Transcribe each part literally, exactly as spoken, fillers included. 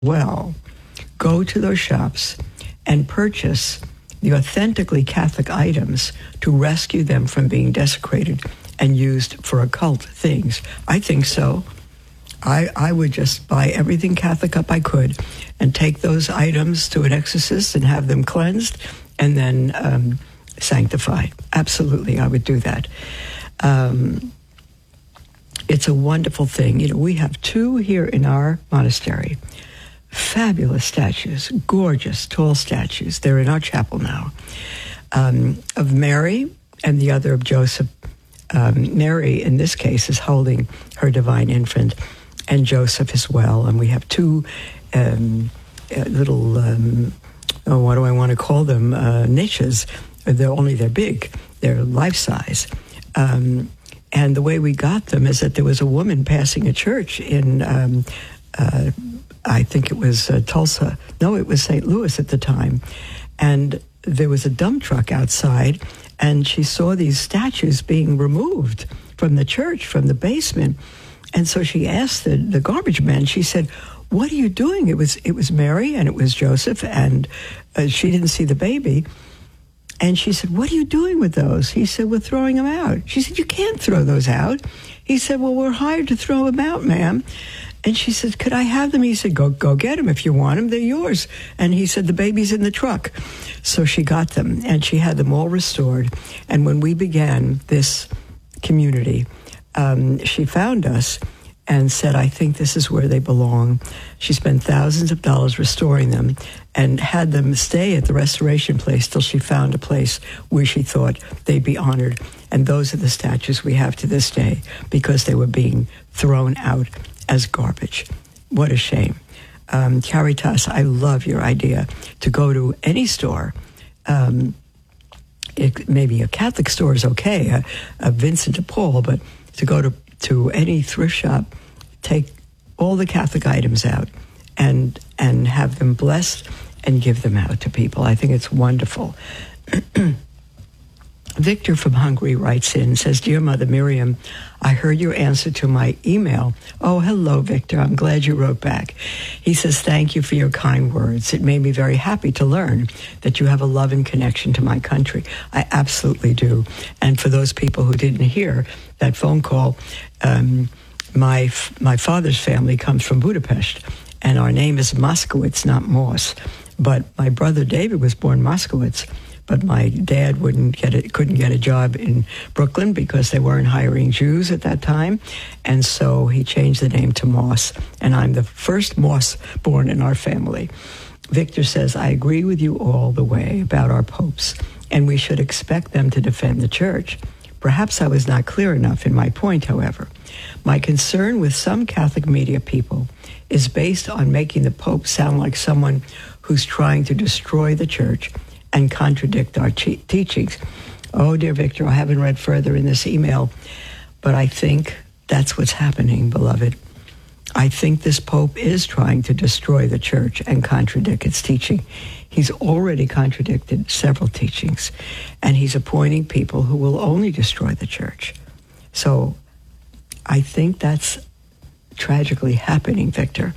well, go to those shops and purchase the authentically Catholic items to rescue them from being desecrated and used for occult things? I think so. I, I would just buy everything Catholic up I could and take those items to an exorcist and have them cleansed and then um, sanctified. Absolutely, I would do that. Um, it's a wonderful thing. You know, we have two here in our monastery. Fabulous statues, gorgeous, tall statues. They're in our chapel now. Um, of Mary and the other of Joseph. Um, Mary, in this case, is holding her divine infant, and Joseph as well. And we have two um, uh, little, um, oh, what do I want to call them, uh, niches. They're only they're big. They're life-size. Um, and the way we got them is that there was a woman passing a church in, um, uh, I think it was uh, Tulsa. No, it was Saint Louis at the time. And there was a dump truck outside, and she saw these statues being removed from the church, from the basement. And so she asked the, the garbage man, she said, "What are you doing?" It was it was Mary and it was Joseph, and uh, she didn't see the baby. And she said, "What are you doing with those?" He said, "We're throwing them out." She said, "You can't throw those out." He said, "Well, we're hired to throw them out, ma'am." And she said, "Could I have them?" He said, go go get them if you want them. They're yours. And he said, "The baby's in the truck." So she got them, and she had them all restored. And when we began this community, um, she found us and said, "I think this is where they belong." She spent thousands of dollars restoring them and had them stay at the restoration place till she found a place where she thought they'd be honored. And those are the statues we have to this day because they were being thrown out as garbage. What a shame. Um, Caritas, I love your idea to go to any store. Um, it, maybe a Catholic store is okay, a, a Vincent de Paul, but to go to, to any thrift shop, take all the Catholic items out and and have them blessed and give them out to people. I think it's wonderful. Victor from Hungary writes in, says, "Dear Mother Miriam, I heard your answer to my email." Oh, hello, Victor. I'm glad you wrote back. He says, "Thank you for your kind words. It made me very happy to learn that you have a love and connection to my country." I absolutely do. And for those people who didn't hear that phone call, um, my my father's family comes from Budapest, and our name is Moskowitz, not Moss. But my brother David was born Moskowitz. But my dad wouldn't get it, couldn't get a job in Brooklyn because they weren't hiring Jews at that time. And so he changed the name to Moss. And I'm the first Moss born in our family. Victor says, "I agree with you all the way about our popes, and we should expect them to defend the church. Perhaps I was not clear enough in my point, however. My concern with some Catholic media people is based on making the Pope sound like someone who's trying to destroy the church and contradict our che- teachings." Oh, dear Victor, I haven't read further in this email, but I think that's what's happening, beloved. I think this Pope is trying to destroy the church and contradict its teaching. He's already contradicted several teachings, and he's appointing people who will only destroy the church. So I think that's tragically happening, Victor.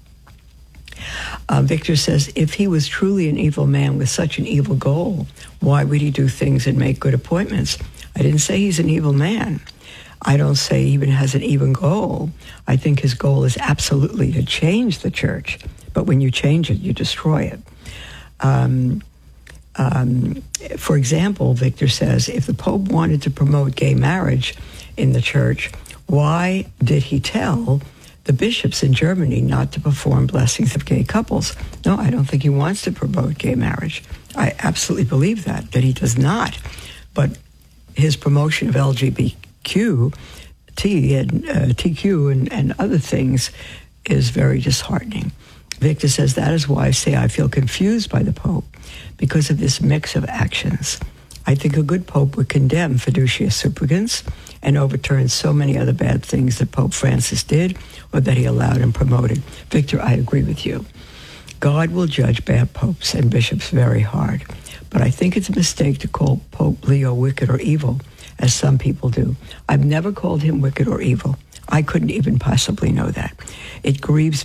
Uh, Victor says, "If he was truly an evil man with such an evil goal, why would he do things and make good appointments?" I didn't say he's an evil man. I don't say he even has an evil goal. I think his goal is absolutely to change the church. But when you change it, you destroy it. Um, um, for example, Victor says, if the Pope wanted to promote gay marriage in the church, why did he tell the bishops in Germany not to perform blessings of gay couples? No, I don't think he wants to promote gay marriage. I absolutely believe that, that he does not. But his promotion of L G B T Q, T and uh, T Q and, and other things is very disheartening. Victor says, that is why I say I feel confused by the Pope, because of this mix of actions. I think a good Pope would condemn fiducia supplicans and overturn so many other bad things that Pope Francis did or that he allowed and promoted. Victor, I agree with you. God will judge bad popes and bishops very hard. But I think it's a mistake to call Pope Leo wicked or evil, as some people do. I've never called him wicked or evil. I couldn't even possibly know that. It grieves me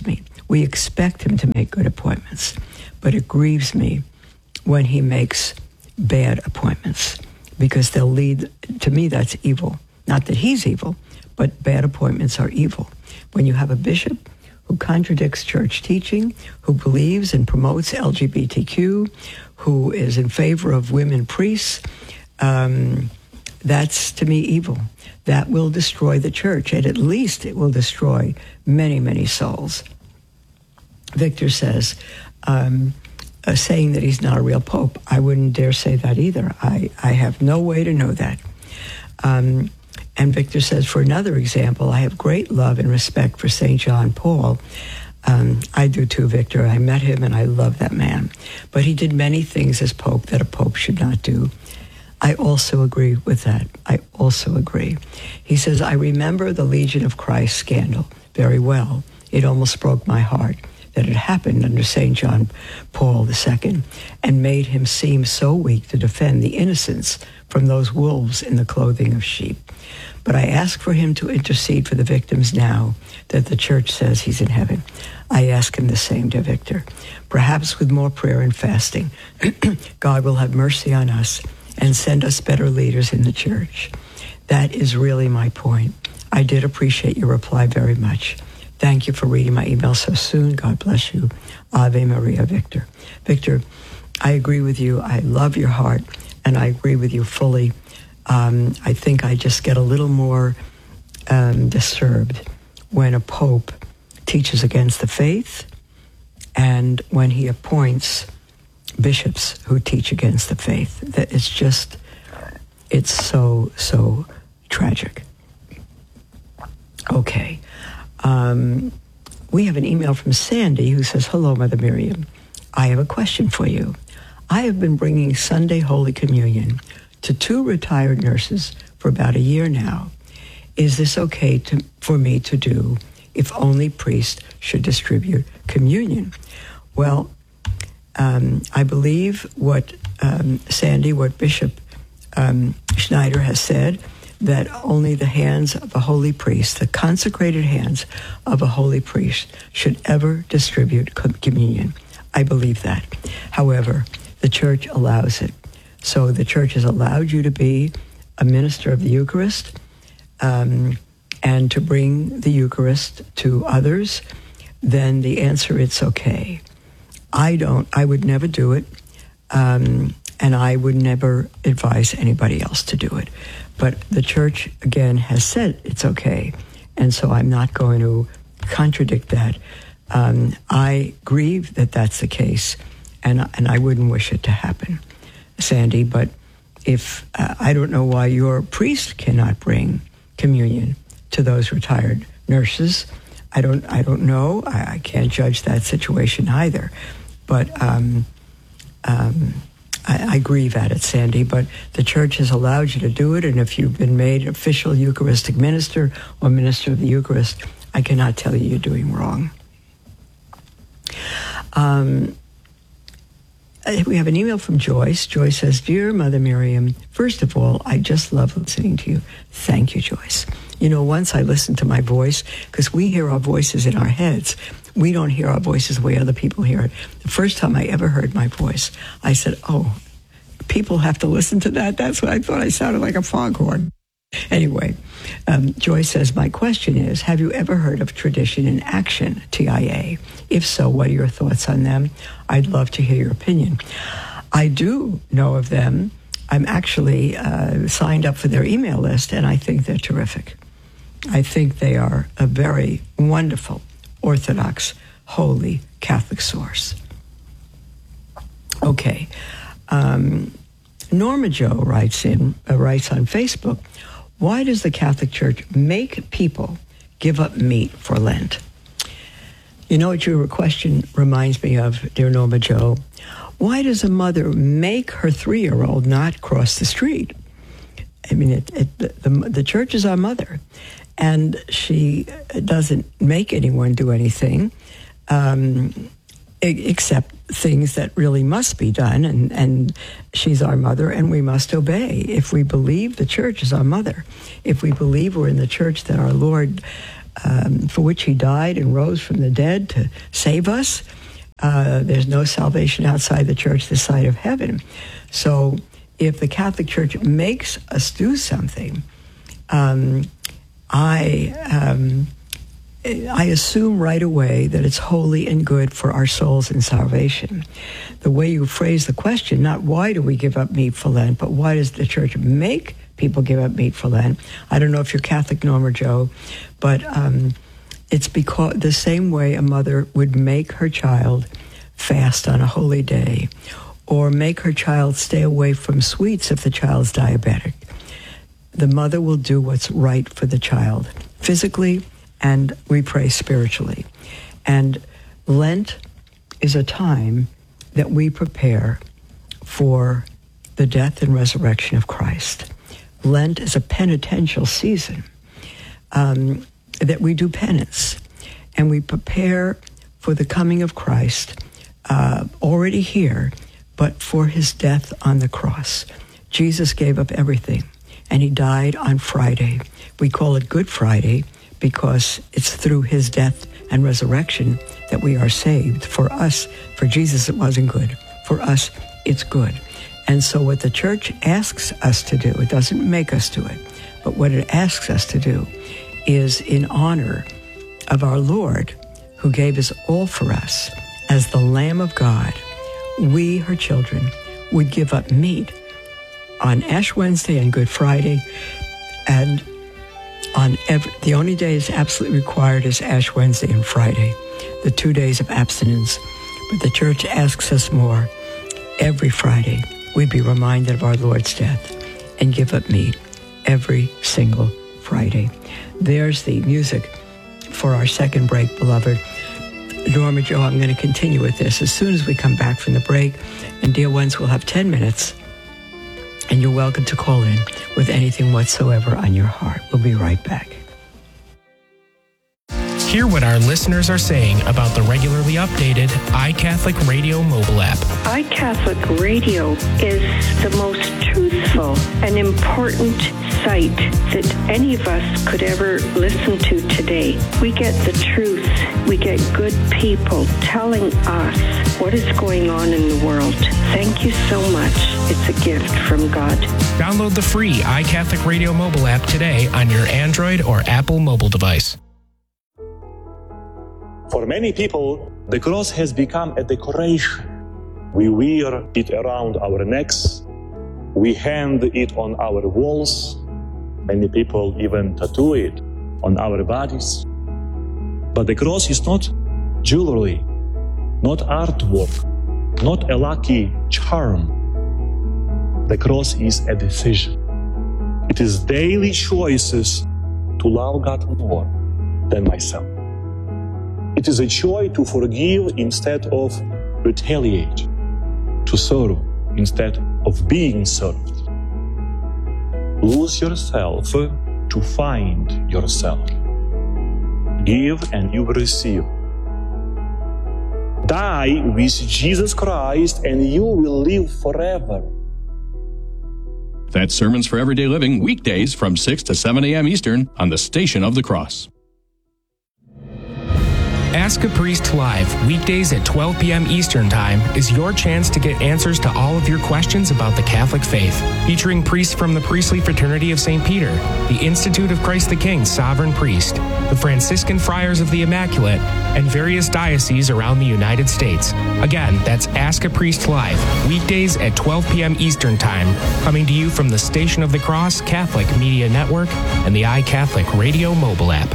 We expect him to make good appointments, but it grieves me when he makes bad appointments, because they'll lead, to me that's evil. Not that he's evil, but bad appointments are evil. When you have a bishop who contradicts church teaching, who believes and promotes L G B T Q, who is in favor of women priests, um, that's, to me, evil. That will destroy the church, and at least it will destroy many, many souls. Victor says, um, uh, saying that he's not a real pope. I wouldn't dare say that either. I, I have no way to know that. Um, and Victor says, for another example, I have great love and respect for Saint John Paul. Um, I do too, Victor. I met him and I love that man. But he did many things as pope that a pope should not do. I also agree with that. I also agree. He says, I remember the Legion of Christ scandal very well. It almost broke my heart that it happened under Saint John Paul the Second and made him seem so weak to defend the innocents from those wolves in the clothing of sheep. But I ask for him to intercede for the victims now that the church says he's in heaven. I ask him the same, dear Victor. Perhaps with more prayer and fasting, God will have mercy on us and send us better leaders in the church. That is really my point. I did appreciate your reply very much. Thank you for reading my email so soon. God bless you. Ave Maria, Victor. Victor, I agree with you. I love your heart, and I agree with you fully. Um, I think I just get a little more um, disturbed when a pope teaches against the faith and when he appoints bishops who teach against the faith. That it's just, it's so, so tragic. Okay. Um, we have an email from Sandy who says, hello, Mother Miriam. I have a question for you. I have been bringing Sunday Holy Communion to two retired nurses for about a year now. Is this okay to, for me to do if only priests should distribute communion? Well, um, I believe what, um, Sandy, what Bishop um, Schneider has said, that only the hands of a holy priest, the consecrated hands of a holy priest, should ever distribute communion. I believe that. However, the church allows it. So the church has allowed you to be a minister of the Eucharist um, and to bring the Eucharist to others. Then the answer, it's okay. I don't, I would never do it. Um, and I would never advise anybody else to do it. But the church, again, has said it's okay. And so I'm not going to contradict that. Um, I grieve that that's the case, and, and I wouldn't wish it to happen, Sandy. But if, uh, I don't know why your priest cannot bring communion to those retired nurses. I don't, I don't know. I, I can't judge that situation either. But um, um, I, I grieve at it, Sandy, but the church has allowed you to do it, and if you've been made official Eucharistic minister or minister of the Eucharist, I cannot tell you you're doing wrong. Um, we have an email from Joyce. Joyce says, Dear Mother Miriam, first of all, I just love listening to you. Thank you, Joyce. You know, once I listened to my voice, because we hear our voices in our heads. We don't hear our voices the way other people hear it. The first time I ever heard my voice, I said, oh, people have to listen to that? That's what I thought. I sounded like a foghorn. Anyway, um, Joyce says, my question is, have you ever heard of Tradition in Action, T I A? If so, what are your thoughts on them? I'd love to hear your opinion. I do know of them. I'm actually uh, signed up for their email list, and I think they're terrific. I think they are a very wonderful, Orthodox, holy Catholic source. Okay. Um, Norma Joe writes in uh, writes on Facebook, why does the Catholic Church make people give up meat for Lent? You know what your question reminds me of, dear Norma Joe? Why does a mother make her three-year-old not cross the street? I mean, it, it, the, the church is our mother, and she doesn't make anyone do anything um, except things that really must be done, and, and she's our mother, and we must obey. If we believe the church is our mother, if we believe we're in the church that our Lord um, for which he died and rose from the dead to save us. Uh, there's no salvation outside the church this side of heaven. So if the Catholic Church makes us do something, um, I um, I assume right away that it's holy and good for our souls in salvation. The way you phrase the question, not why do we give up meat for Lent, but why does the church make people give up meat for Lent? I don't know if you're Catholic, Norma Jo, but um, it's because the same way a mother would make her child fast on a holy day, or make her child stay away from sweets if the child's diabetic. The mother will do what's right for the child, physically, and we pray spiritually. And Lent is a time that we prepare for the death and resurrection of Christ. Lent is a penitential season um, that we do penance, and we prepare for the coming of Christ uh, already here, but for his death on the cross. Jesus gave up everything, and he died on Friday. We call it Good Friday because it's through his death and resurrection that we are saved. For us, for Jesus, it wasn't good. For us, it's good. And so what the church asks us to do, it doesn't make us do it, but what it asks us to do is in honor of our Lord, who gave his all for us as the Lamb of God, we, her children, would give up meat on Ash Wednesday and Good Friday, and on every, the only days absolutely required is Ash Wednesday and Friday, the two days of abstinence. But the church asks us more. Every Friday, we be reminded of our Lord's death and give up meat every single Friday. There's the music for our second break, beloved. Norma Jo, I'm going to continue with this as soon as we come back from the break. And dear ones, we'll have ten minutes. And you're welcome to call in with anything whatsoever on your heart. We'll be right back. Hear what our listeners are saying about the regularly updated iCatholic Radio mobile app. iCatholic Radio is the most truthful and important site that any of us could ever listen to today. We get the truth. We get good people telling us what is going on in the world. Thank you so much. It's a gift from God. Download the free iCatholic Radio mobile app today on your Android or Apple mobile device. For many people, the cross has become a decoration. We wear it around our necks. We hang it on our walls. Many people even tattoo it on our bodies. But the cross is not jewelry, not artwork, not a lucky charm. The cross is a decision. It is daily choices to love God more than myself. It is a choice to forgive instead of retaliate, to serve instead of being served. Lose yourself to find yourself. Give and you will receive. Die with Jesus Christ and you will live forever. That's Sermons for Everyday Living, weekdays from six to seven a.m. Eastern on the Station of the Cross. Ask a Priest Live, weekdays at twelve p.m. Eastern Time, is your chance to get answers to all of your questions about the Catholic faith. Featuring priests from the Priestly Fraternity of Saint Peter, the Institute of Christ the King Sovereign Priest, the Franciscan Friars of the Immaculate, and various dioceses around the United States. Again, that's Ask a Priest Live, weekdays at twelve p.m. Eastern Time, coming to you from the Station of the Cross Catholic Media Network and the iCatholic Radio mobile app.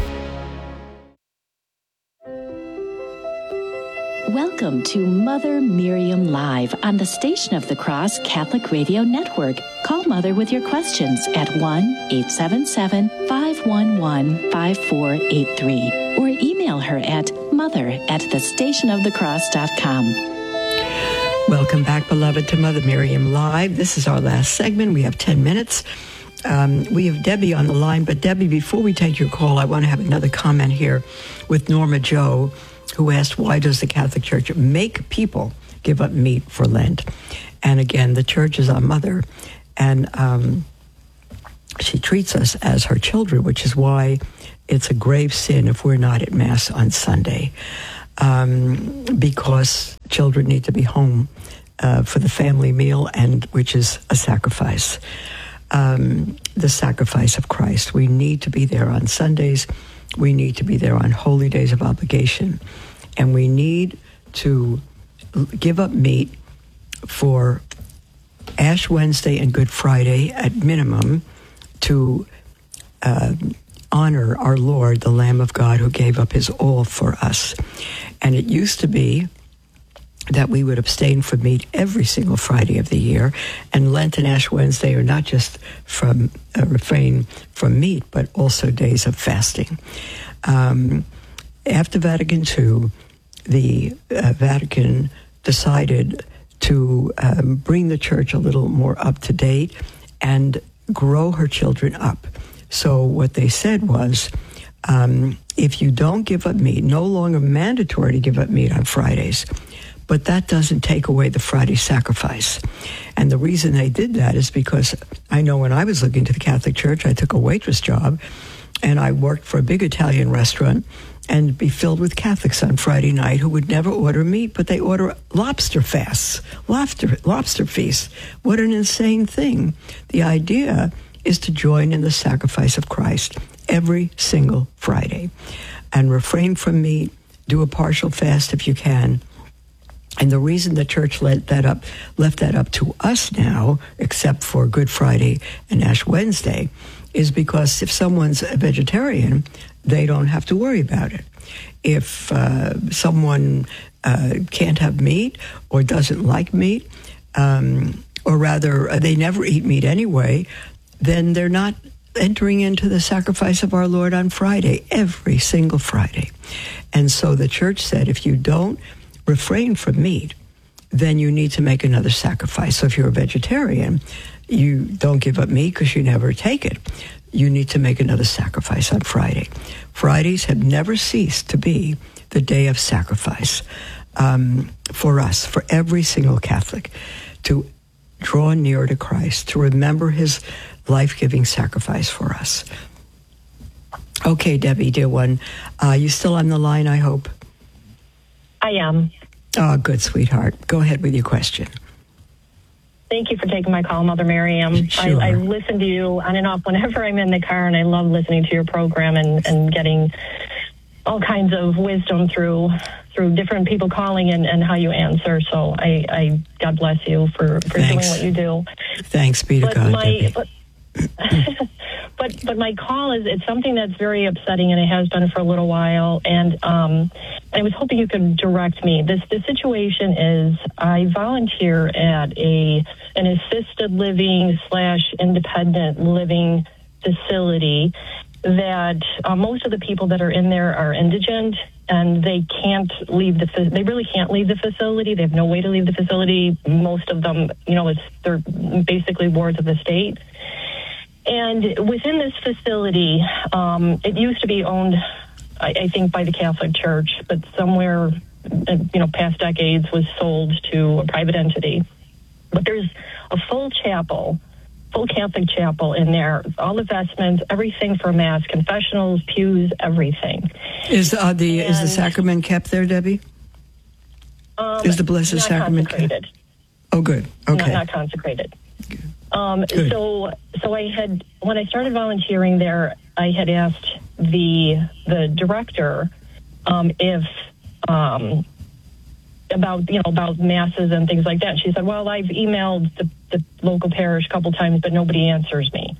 Welcome to Mother Miriam Live on the Station of the Cross Catholic Radio Network. Call Mother with your questions at one eight seven seven, five one one, five four eight three or email her at mother at the station of the cross dot com. Welcome back, beloved, to Mother Miriam Live. This is our last segment. We have ten minutes. Um, we have Debbie on the line, but Debbie, before we take your call, I want to have another comment here with Norma Jo, who asked, why does the Catholic Church make people give up meat for Lent? And again, the Church is our mother, and um, she treats us as her children, which is why it's a grave sin if we're not at Mass on Sunday, um, because children need to be home uh, for the family meal, and which is a sacrifice, um, the sacrifice of Christ. We need to be there on Sundays. We need to be there on holy days of obligation, and we need to give up meat for Ash Wednesday and Good Friday at minimum to uh, honor our Lord, the Lamb of God, who gave up his all for us. And it used to be that we would abstain from meat every single Friday of the year, and Lent and Ash Wednesday are not just from uh, refrain from meat, but also days of fasting. Um, after Vatican Two, the uh, Vatican decided to um, bring the church a little more up to date and grow her children up. So what they said was, um, if you don't give up meat, no longer mandatory to give up meat on Fridays, but that doesn't take away the Friday sacrifice. And the reason they did that is because I know when I was looking to the Catholic Church, I took a waitress job, and I worked for a big Italian restaurant, and be filled with Catholics on Friday night who would never order meat, but they order lobster fasts, lobster, lobster feasts. What an insane thing. The idea is to join in the sacrifice of Christ every single Friday and refrain from meat, do a partial fast if you can. And the reason the church let that up, left that up to us now, except for Good Friday and Ash Wednesday, is because if someone's a vegetarian, they don't have to worry about it. If uh, someone uh, can't have meat or doesn't like meat, um, or rather uh, they never eat meat anyway, then they're not entering into the sacrifice of our Lord on Friday, every single Friday. And so the church said, if you don't refrain from meat, then you need to make another sacrifice. So if you're a vegetarian, you don't give up meat because you never take it. You need to make another sacrifice on Friday. Fridays have never ceased to be the day of sacrifice um, for us, for every single Catholic, to draw near to Christ, to remember his life-giving sacrifice for us. Okay, Debbie, dear one, uh, you still on the line, I hope? I am. Oh, good, sweetheart. Go ahead with your question. Thank you for taking my call, Mother Miriam. Sure. I, I listen to you on and off whenever I'm in the car, and I love listening to your program and, and getting all kinds of wisdom through through different people calling and, and how you answer. So I, I God bless you for, for doing what you do. Thanks be to but God, my, Debbie. But, but but my call is, it's something that's very upsetting, and it has been for a little while. And um, I was hoping you could direct me. This the situation is, I volunteer at a an assisted living slash independent living facility that uh, most of the people that are in there are indigent, and they can't leave the they really can't leave the facility. They have no way to leave the facility. Most of them, you know, it's they're basically wards of the state. And within this facility, um, it used to be owned, I, I think, by the Catholic Church, but somewhere, you know, past decades was sold to a private entity. But there's a full chapel, full Catholic chapel in there, all the vestments, everything for Mass, confessionals, pews, everything. Is uh, the and, is the sacrament kept there, Debbie? Um, is the Blessed not Sacrament consecrated. kept? Oh, good. Okay. Not, not consecrated. Good. Um, Good. So, so I had, when I started volunteering there, I had asked the the director um, if um, about you know about masses and things like that. And she said, "Well, I've emailed the, the local parish a couple times, but nobody answers me."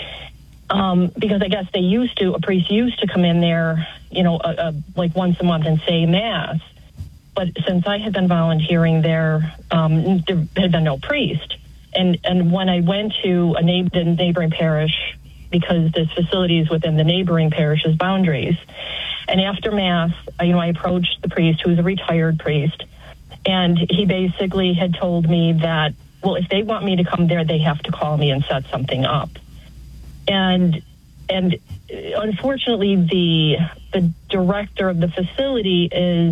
Um, because I guess they used to, a priest used to come in there, you know, uh, uh, like once a month and say Mass. But since I had been volunteering there, um, there had been no priest. And and when I went to a neighbor, neighboring parish, because this facility is within the neighboring parish's boundaries, and after Mass, you know, I approached the priest, who's a retired priest, and he basically had told me that, well, if they want me to come there, they have to call me and set something up. And and unfortunately, the the director of the facility is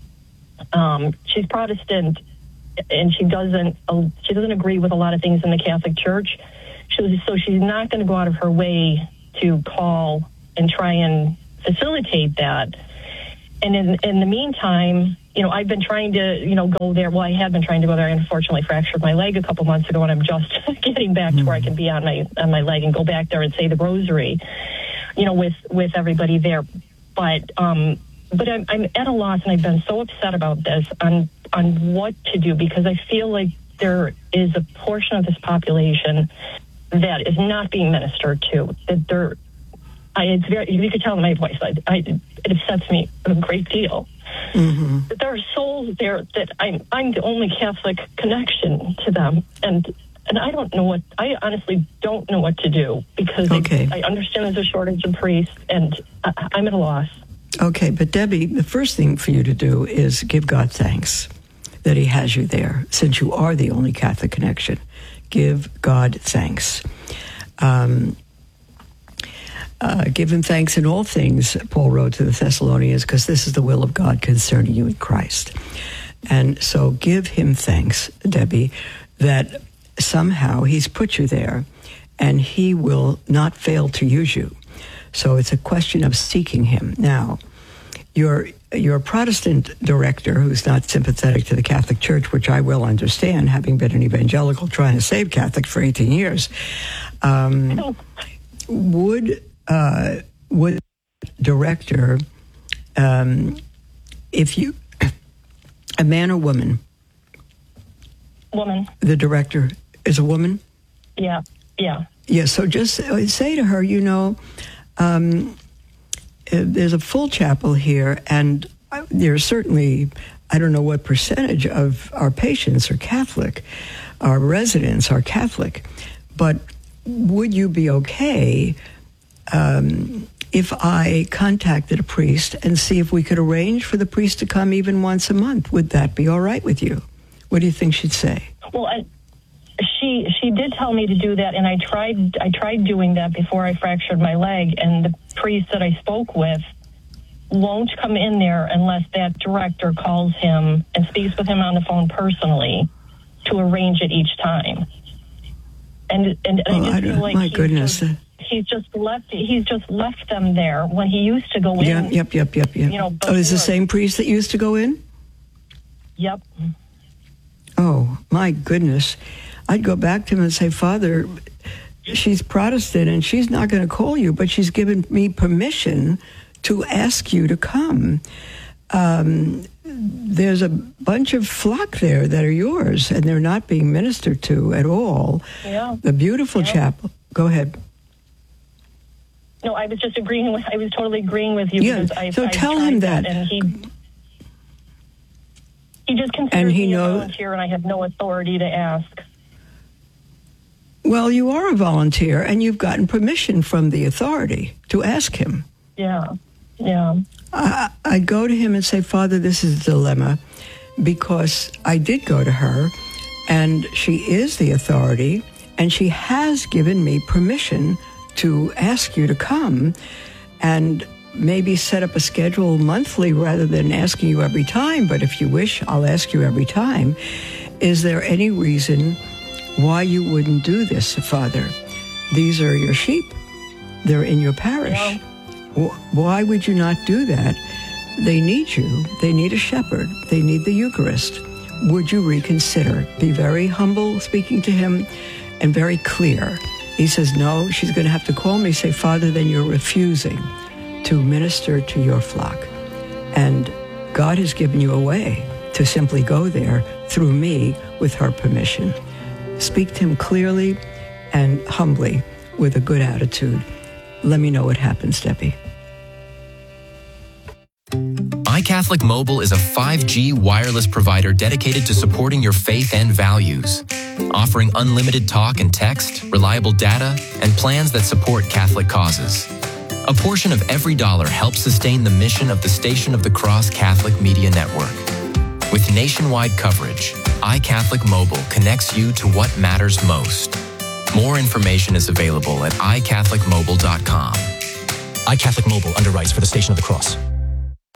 um, she's Protestant. And she doesn't uh, she doesn't agree with a lot of things in the Catholic Church. She was, so she's not going to go out of her way to call and try and facilitate that. And in in the meantime, you know, I've been trying to, you know, go there. Well, I have been trying to go there. I unfortunately fractured my leg a couple months ago, and I'm just getting back mm-hmm. to where I can be on my on my leg and go back there and say the rosary, you know, with, with everybody there. But um, but I'm, I'm at a loss, and I've been so upset about this on on what to do, because I feel like there is a portion of this population that is not being ministered to. That they're, I, it's very, you could tell in my voice, I, I, it upsets me a great deal. Mm-hmm. That there are souls there that I'm I'm the only Catholic connection to them, and and I don't know what I honestly don't know what to do, because okay. I, I understand there's a shortage of priests, and I, I'm at a loss. Okay, but Debbie, the first thing for you to do is give God thanks that He has you there, since you are the only Catholic connection. Give God thanks. Um, uh, give Him thanks in all things, Paul wrote to the Thessalonians, because this is the will of God concerning you in Christ. And so give Him thanks, Debbie, that somehow He's put you there, and He will not fail to use you. So it's a question of seeking Him. Now, your your Protestant director, who's not sympathetic to the Catholic Church, which I will understand, having been an evangelical trying to save Catholics for eighteen years, um, would uh, would director, um, if you, a man or woman? Woman. The director is a woman? Yeah, yeah. Yeah, so just say to her, you know, um, there's a full chapel here, and there's certainly, I don't know what percentage of our patients are Catholic, our residents are Catholic, but would you be okay um, if I contacted a priest and see if we could arrange for the priest to come even once a month? Would that be all right with you? What do you think she'd say? Well, I, she she did tell me to do that, and I tried I tried doing that before I fractured my leg, and the priest that I spoke with won't come in there unless that director calls him and speaks with him on the phone personally to arrange it each time. And and oh, I just I feel like my he's goodness. Just, he's just left he's just left them there when he used to go in. Yep, yep, yep, yep, yep. You know, oh, is the same priest that used to go in? Yep. Oh, my goodness. I'd go back to him and say, Father, she's Protestant and she's not going to call you, but she's given me permission to ask you to come. Um, there's a bunch of flock there that are yours, and they're not being ministered to at all. Yeah. The beautiful yeah. chapel. Go ahead. No, I was just agreeing with, I was totally agreeing with you. Yeah. Because I, so I tell him that. that. And he, he just considers and he me knows, a volunteer, and I have no authority to ask. Well, you are a volunteer, and you've gotten permission from the authority to ask him. Yeah, yeah. I, I'd go to him and say, Father, this is a dilemma, because I did go to her, and she is the authority, and she has given me permission to ask you to come, and maybe set up a schedule monthly rather than asking you every time, but if you wish, I'll ask you every time. Is there any reason why you wouldn't do this, Father? These are your sheep. They're in your parish. Yeah. Why would you not do that? They need you. They need a shepherd. They need the Eucharist. Would you reconsider? Be very humble speaking to him and very clear. He says, no, she's going to have to call me, say, Father, then you're refusing to minister to your flock. And God has given you a way to simply go there through me with her permission. Speak to him clearly and humbly with a good attitude. Let me know what happens, Debbie. iCatholic Mobile is a five G wireless provider dedicated to supporting your faith and values, offering unlimited talk and text, reliable data, and plans that support Catholic causes. A portion of every dollar helps sustain the mission of the Station of the Cross Catholic Media Network. With nationwide coverage, iCatholic Mobile connects you to what matters most. More information is available at i catholic mobile dot com. iCatholic Mobile underwrites for the Station of the Cross.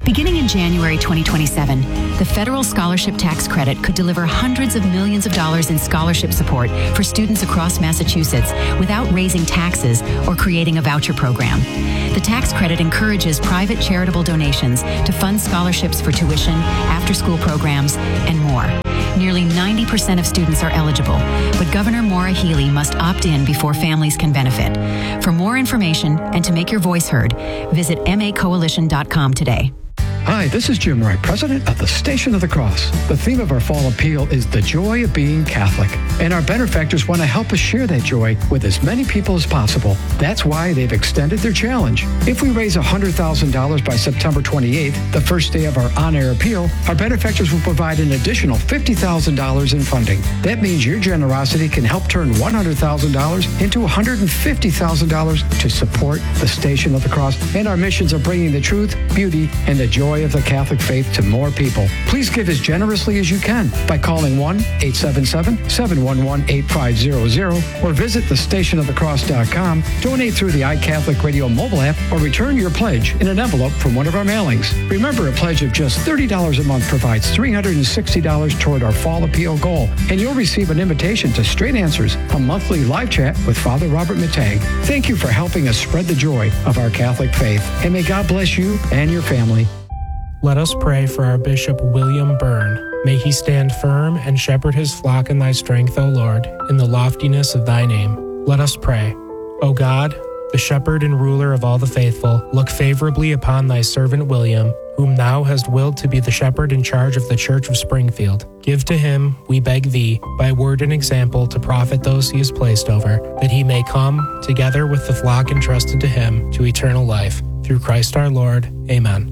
Beginning in January twenty twenty-seven, the federal scholarship tax credit could deliver hundreds of millions of dollars in scholarship support for students across Massachusetts without raising taxes or creating a voucher program. The tax credit encourages private charitable donations to fund scholarships for tuition, after-school programs, and more. Nearly ninety percent of students are eligible, but Governor Maura Healey must opt in before families can benefit. For more information and to make your voice heard, visit m a coalition dot com today. Hi, this is Jim Wright, president of the Station of the Cross. The theme of our fall appeal is the joy of being Catholic, and our benefactors want to help us share that joy with as many people as possible. That's why they've extended their challenge. If we raise one hundred thousand dollars by September twenty-eighth, the first day of our on-air appeal, our benefactors will provide an additional fifty thousand dollars in funding. That means your generosity can help turn one hundred thousand dollars into one hundred fifty thousand dollars to support the Station of the Cross and our missions of bringing the truth, beauty, and the joy of the Catholic faith to more people. Please give as generously as you can by calling one eight seven seven, seven one one, eight five zero zero or visit the station of the cross dot com, donate through the iCatholic Radio mobile app, or return your pledge in an envelope from one of our mailings. Remember, a pledge of just thirty dollars a month provides three hundred sixty dollars toward our fall appeal goal, and you'll receive an invitation to Straight Answers, a monthly live chat with Father Robert Matang. Thank you for helping us spread the joy of our Catholic faith, and may God bless you and your family. Let us pray for our Bishop William Byrne. May he stand firm and shepherd his flock in thy strength, O Lord, in the loftiness of thy name. Let us pray. O God, the shepherd and ruler of all the faithful, look favorably upon thy servant William, whom thou hast willed to be the shepherd in charge of the Church of Springfield. Give to him, we beg thee, by word and example to profit those he has placed over, that he may come, together with the flock entrusted to him, to eternal life. Through Christ our Lord. Amen.